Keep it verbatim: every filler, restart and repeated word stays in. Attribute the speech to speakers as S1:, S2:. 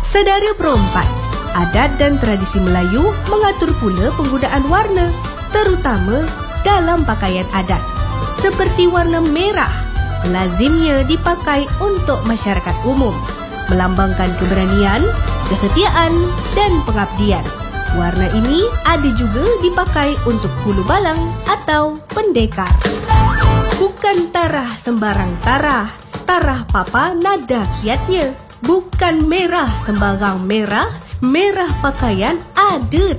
S1: Saudara perempat, adat dan tradisi Melayu mengatur pula penggunaan warna, terutama dalam pakaian adat. Seperti warna merah, lazimnya dipakai untuk masyarakat umum, melambangkan keberanian, kesetiaan dan pengabdian. Warna ini ada juga dipakai untuk hulu balang atau pendekar. Bukan tarah sembarang tarah, tarah papa nada kiatnya. Bukan merah sembarang merah, merah pakaian ada